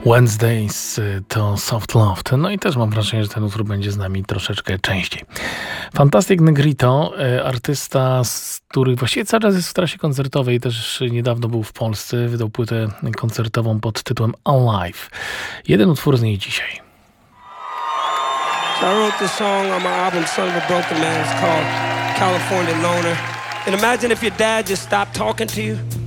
Wednesdays to Soft Loft. No i też mam wrażenie, że ten utwór będzie z nami troszeczkę częściej. Fantastic Negrito, artysta, który właściwie cały czas jest w trasie koncertowej, też niedawno był w Polsce, wydał płytę koncertową pod tytułem Alive. Jeden utwór z niej dzisiaj. So I wrote this song on my album Son of a Broken Man. It's called California Loner. And imagine if your dad just stopped talking to you.